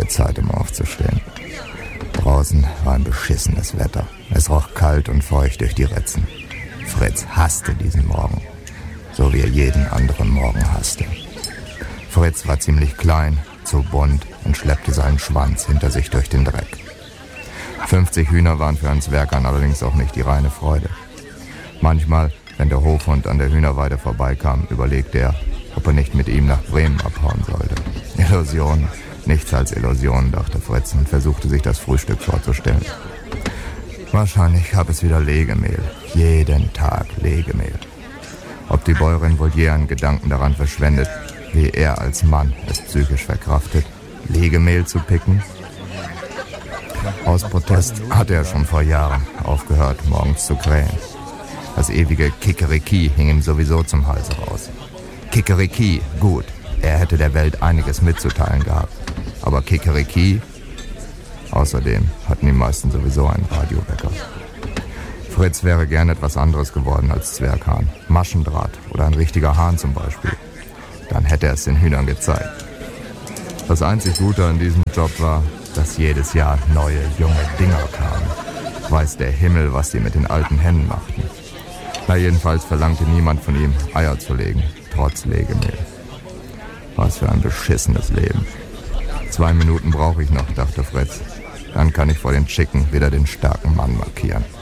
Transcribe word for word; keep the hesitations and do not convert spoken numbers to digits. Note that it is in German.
Zeit, um aufzustehen. Draußen war ein beschissenes Wetter. Es roch kalt und feucht durch die Ritzen. Fritz hasste diesen Morgen, so wie er jeden anderen Morgen hasste. Fritz war ziemlich klein, zu bunt und schleppte seinen Schwanz hinter sich durch den Dreck. fünfzig Hühner waren für einen Zwergern allerdings auch nicht die reine Freude. Manchmal, wenn der Hofhund an der Hühnerweide vorbeikam, überlegte er, ob er nicht mit ihm nach Bremen abhauen sollte. Illusion, nichts als Illusion, dachte Fritz und versuchte sich das Frühstück vorzustellen. Wahrscheinlich gab es wieder Legemehl. Jeden Tag Legemehl. Ob die Bäuerin wohl je einen Gedanken daran verschwendet, wie er als Mann es psychisch verkraftet, Legemehl zu picken? Aus Protest hatte er schon vor Jahren aufgehört, morgens zu krähen. Das ewige Kikeriki hing ihm sowieso zum Hals raus. Kikeriki, gut, er hätte der Welt einiges mitzuteilen gehabt. Aber Kikeriki... Außerdem hatten die meisten sowieso einen Radiowecker. Fritz wäre gern etwas anderes geworden als Zwerghahn. Maschendraht oder ein richtiger Hahn zum Beispiel. Dann hätte er es den Hühnern gezeigt. Das einzig Gute an diesem Job war, dass jedes Jahr neue, junge Dinger kamen. Weiß der Himmel, was die mit den alten Hennen machten. Na, jedenfalls verlangte niemand von ihm, Eier zu legen, trotz Legemehl. Was für ein beschissenes Leben. Zwei Minuten brauche ich noch, dachte Fritz. Dann kann ich vor den Chicken wieder den starken Mann markieren.